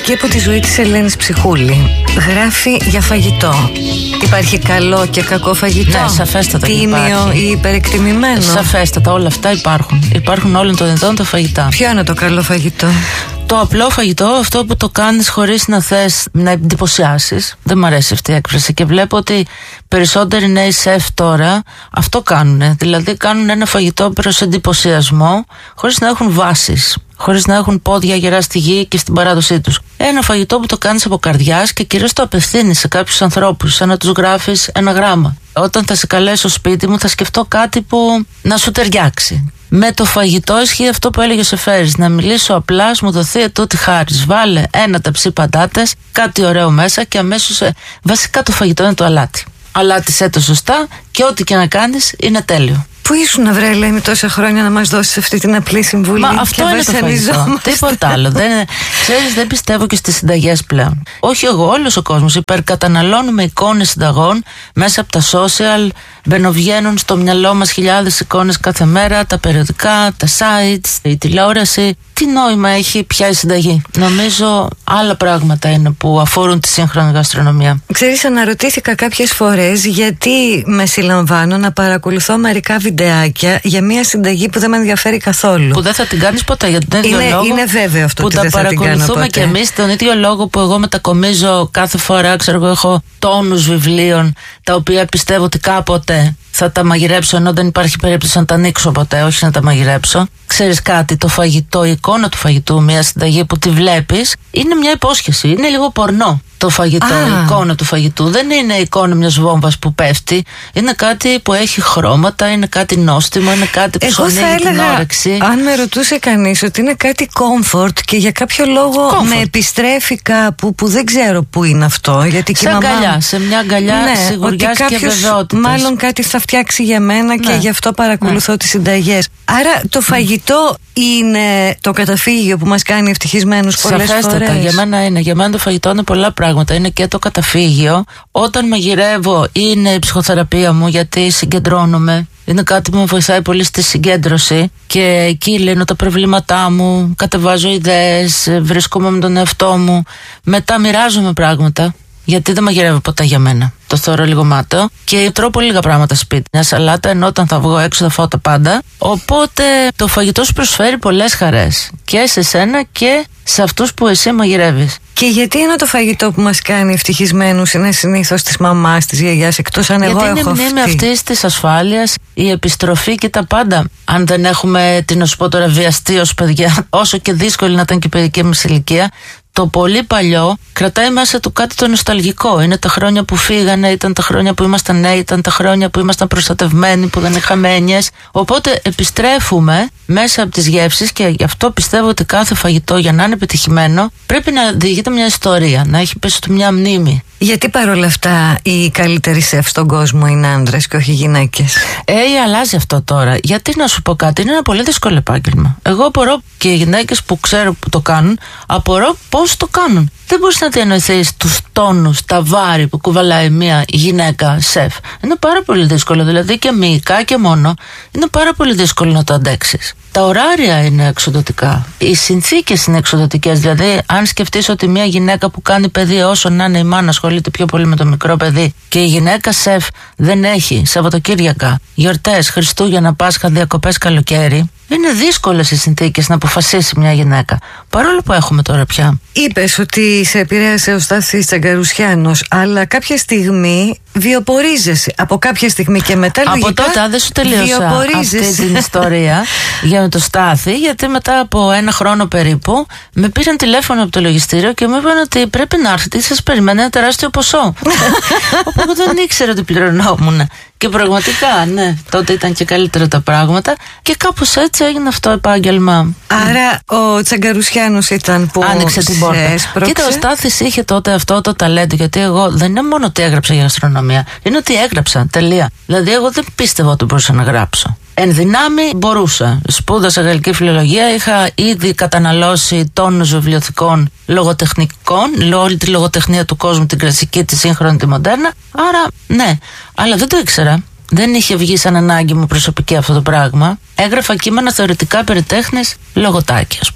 Μουσική από τη ζωή της Ελένης Ψυχούλη. Γράφει για φαγητό. Υπάρχει καλό και κακό φαγητό? Ναι, σαφέστατα. Τίμιο ή υπερεκτιμημένο? Σαφέστατα, όλα αυτά υπάρχουν. Υπάρχουν όλων των ειδών τα φαγητά. Ποιο είναι το καλό φαγητό? Το απλό φαγητό, αυτό που το κάνεις χωρίς να θες να εντυπωσιάσεις. Δεν μ' αρέσει αυτή η έκφραση και βλέπω ότι περισσότεροι νέοι σεφ τώρα αυτό κάνουν. Δηλαδή κάνουν ένα φαγητό προς εντυπωσιασμό χωρίς να έχουν βάσεις, χωρίς να έχουν πόδια γερά στη γη και στην παράδοσή τους. Ένα φαγητό που το κάνεις από καρδιάς και κυρίως το απευθύνεις σε κάποιους ανθρώπους, σαν να τους γράφεις ένα γράμμα. Όταν θα σε καλέσω σπίτι μου θα σκεφτώ κάτι που να σου ταιριάξει. Με το φαγητό ισχύει αυτό που έλεγε ο Σεφέρης, να μιλήσω απλά, μου δοθεί ετούτη χάρις. Βάλε ένα ταψί πατάτες, κάτι ωραίο μέσα και αμέσως βασικά το φαγητό είναι το αλάτι. Αλάτισέ το σωστά και ό,τι και να κάνεις είναι τέλειο. Πού ήσουν, βρε Ελένη, τόσα χρόνια να μας δώσεις αυτή την απλή συμβουλή? Μα αυτό είναι το φαγητό. Τίποτα άλλο. Ξέρεις, δεν πιστεύω και στις συνταγές πλέον. Όχι εγώ, όλος ο κόσμος. Υπερκαταναλώνουμε εικόνες συνταγών μέσα από τα social. Μπαινοβγαίνουν στο μυαλό μας χιλιάδες εικόνες κάθε μέρα, τα περιοδικά, τα sites, η τηλεόραση. Τι νόημα έχει πια η συνταγή? Νομίζω άλλα πράγματα είναι που αφορούν τη σύγχρονη γαστρονομία. Ξέρεις, αναρωτήθηκα κάποιες φορές γιατί με συλλαμβάνω να παρακολουθώ μερικά βιντεάκια για μια συνταγή που δεν με ενδιαφέρει καθόλου. Που δεν θα την κάνεις ποτέ, για τον ίδιο λόγο. Είναι βέβαιο αυτό που ότι τα δεν θα την κάνω ποτέ. παρακολουθούμε και εμείς τον ίδιο λόγο που εγώ μετακομίζω κάθε φορά. Ξέρω, εγώ έχω τόνους βιβλίων τα οποία πιστεύω ότι κάποτε θα τα μαγειρέψω, ενώ δεν υπάρχει περίπτωση να τα ανοίξω ποτέ, όχι να τα μαγειρέψω. Ξέρεις κάτι, το φαγητό, η εικόνα του φαγητού, μια συνταγή που τη βλέπεις, είναι μια υπόσχεση, είναι λίγο πορνό. Το φαγητό, η εικόνα του φαγητού δεν είναι η εικόνα μιας βόμβας που πέφτει. Είναι κάτι που έχει χρώματα, είναι κάτι νόστιμο, είναι κάτι που σου ανοίγει την όρεξη. Αν με ρωτούσε κανείς ότι είναι κάτι comfort και για κάποιο λόγο με επιστρέφει κάπου που δεν ξέρω πού είναι αυτό. Γιατί σε αγκαλιά, σε μια αγκαλιά σιγουριάς και βεβαιότητας. Μάλλον κάτι θα φτιάξει για μένα και γι' αυτό παρακολουθώ τις συνταγές. Άρα το φαγητό είναι το καταφύγιο που μας κάνει ευτυχισμένους πολλές φορές. Για μένα είναι. Για μένα το φαγητό είναι πολλά πράγματα. Είναι και το καταφύγιο. Όταν μαγειρεύω είναι η ψυχοθεραπεία μου, γιατί συγκεντρώνομαι. Είναι κάτι που με βοηθάει πολύ στη συγκέντρωση και εκεί λύνω τα προβλήματά μου, κατεβάζω ιδέες, βρίσκομαι με τον εαυτό μου. Μετά μοιράζομαι πράγματα, γιατί δεν μαγειρεύω ποτέ για μένα. Το θεωρώ λίγο μάταιο και τρώω πολύ λίγα πράγματα σπίτι. Μια σαλάτα, ενώ όταν θα βγω έξω θα φάω τα πάντα. Οπότε το φαγητό σου προσφέρει πολλές χαρές και σε σένα και σε αυτούς που εσύ μαγειρεύεις. Και γιατί είναι το φαγητό που μας κάνει ευτυχισμένους είναι συνήθως της μαμάς, της γιαγιάς, εκτός αν εγώ έχω αυτή? Γιατί είναι μνήμη αυτής της ασφάλειας, η επιστροφή και τα πάντα. Αν δεν έχουμε, τι να σου πω τώρα, βιαστεί ως παιδιά, όσο και δύσκολη να ήταν και η παιδική μας ηλικία, το πολύ παλιό κρατάει μέσα του κάτι το νοσταλγικό. Είναι τα χρόνια που φύγανε, ήταν τα χρόνια που ήμασταν νέοι, ήταν τα χρόνια που ήμασταν προστατευμένοι, που δεν είχαμε έννοιες. Οπότε επιστρέφουμε μέσα από τις γεύσεις και γι' αυτό πιστεύω ότι κάθε φαγητό για να είναι επιτυχημένο πρέπει να διηγείται μια ιστορία, να έχει πίσω του μια μνήμη. Γιατί παρόλα αυτά οι καλύτεροι σεφ στον κόσμο είναι άντρες και όχι γυναίκες? Αλλάζει αυτό τώρα. Γιατί να σου πω κάτι, είναι ένα πολύ δύσκολο επάγγελμα. Εγώ απορώ, και οι γυναίκες που ξέρω που το κάνουν, απορώ πώς το κάνουν. Δεν μπορείς να διανοηθείς τους τόνους, τα βάρη που κουβαλάει μια γυναίκα σεφ. Είναι πάρα πολύ δύσκολο, δηλαδή και μυϊκά και μόνο. Είναι πάρα πολύ δύσκολο να το αντέξεις. Τα ωράρια είναι εξοδοτικά. Οι συνθήκες είναι εξοδοτικές. Δηλαδή, αν σκεφτείς ότι μια γυναίκα που κάνει παιδί, όσο να είναι η μάνα, ασχολείται πιο πολύ με το μικρό παιδί, και η γυναίκα σεφ δεν έχει Σαββατοκύριακα, γιορτές, Χριστούγεννα, Πάσχα, διακοπές, καλοκαίρι, είναι δύσκολες οι συνθήκες να αποφασίσει μια γυναίκα. Παρόλο που έχουμε τώρα πια. Είπες ότι σε επηρέασε ο Στάθης Τσαγκαρουσιάνος, αλλά κάποια στιγμή βιοπορίζεσαι. Από κάποια στιγμή και μετά από τότε δεν σου τελείωσα αυτή την ιστορία για το Στάθη, γιατί μετά από ένα χρόνο περίπου με πήραν τηλέφωνο από το λογιστήριο και μου είπαν ότι πρέπει να έρθετε, σας περιμένει ένα τεράστιο ποσό. Οπότε δεν ήξερα ότι πληρωνόμουν. Και πραγματικά, ναι, τότε ήταν και καλύτερα τα πράγματα και κάπως έτσι έγινε αυτό επάγγελμα. Άρα ο Τσαγκαρουσιάνος ήταν που άνοιξε την πόρτα. Κοίτα, ο Στάθης είχε τότε αυτό το ταλέντο, γιατί εγώ δεν είναι μόνο ότι έγραψα για γαστρονομία, είναι ότι έγραψα, τελεία. Δηλαδή εγώ δεν πίστευα ότι μπορούσα να γράψω. Εν δυνάμει μπορούσα. Σπούδασα γαλλική φιλολογία, είχα ήδη καταναλώσει τόνους βιβλιοθηκών λογοτεχνικών, όλη τη λογοτεχνία του κόσμου, την κλασική, τη σύγχρονη, τη μοντέρνα. Άρα, ναι, αλλά δεν το ήξερα. Δεν είχε βγει σαν ανάγκη μου προσωπική αυτό το πράγμα. Έγραφα κείμενα θεωρητικά περί τέχνης, λογοτάκι, ας πούμε.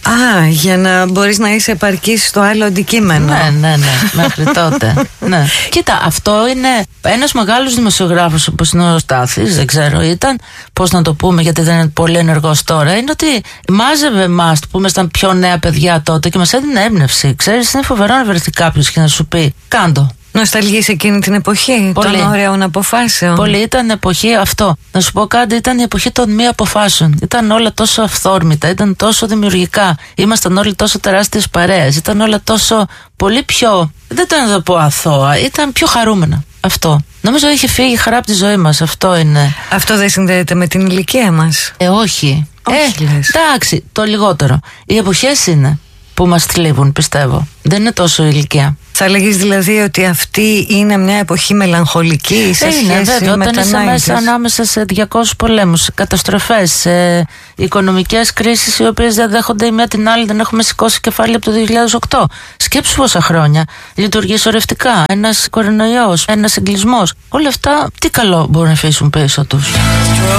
Για να μπορείς να είσαι επαρκής στο άλλο αντικείμενο. Ναι, μέχρι τότε. Ναι. Κοίτα, αυτό είναι ένας μεγάλος δημοσιογράφος όπως είναι ο Στάθης, δεν ξέρω, ήταν, πώς να το πούμε, γιατί δεν είναι πολύ ενεργός τώρα, είναι ότι μάζευε εμάς που ήμασταν πιο νέα παιδιά τότε και μας έδινε έμπνευση. Ξέρεις, είναι φοβερό να βρεθεί κάποιος και να σου πει κάντο. Νοσταλγείς εκείνη την εποχή των ωραίων αποφάσεων. Πολύ, ήταν εποχή αυτό. Να σου πω κάτι, ήταν η εποχή των μη αποφάσεων. Ήταν όλα τόσο αυθόρμητα, ήταν τόσο δημιουργικά. Ήμασταν όλοι τόσο τεράστιες παρέες. Ήταν όλα τόσο πολύ πιο, δεν το να το πω αθώα, ήταν πιο χαρούμενα. Αυτό. Νομίζω είχε φύγει η χαρά από τη ζωή μας. Αυτό είναι. Αυτό δεν συνδέεται με την ηλικία μας? Όχι. Εντάξει, το λιγότερο. Οι εποχές είναι που μας θλίβουν, πιστεύω. Δεν είναι τόσο η ηλικία. Θα λέγεις δηλαδή ότι αυτή είναι μια εποχή μελαγχολική σε σχέση βέβαια, με όταν τα είσαι μέσα ανάμεσα σε 200 πολέμους, καταστροφές, σε οικονομικές κρίσεις οι οποίες δεν δέχονται η μία την άλλη, δεν έχουμε σηκώσει κεφάλι από το 2008. Σκέψου πόσα χρόνια λειτουργεί σωρευτικά, ένας κορονοϊός, ένας εγκλισμός. Όλα αυτά τι καλό μπορούν να αφήσουν πίσω τους.